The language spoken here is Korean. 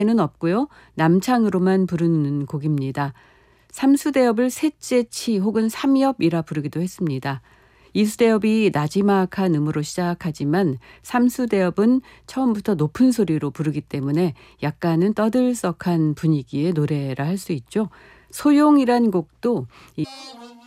는 없고요. 남창으로만 부르는 곡입니다. 삼수대업을 셋째 치 혹은 삼엽이라 부르기도 했습니다. 이수대업이 나지막한 음으로 시작하지만 삼수대업은 처음부터 높은 소리로 부르기 때문에 약간은 떠들썩한 분위기의 노래라 할 수 있죠. 소용이란 곡도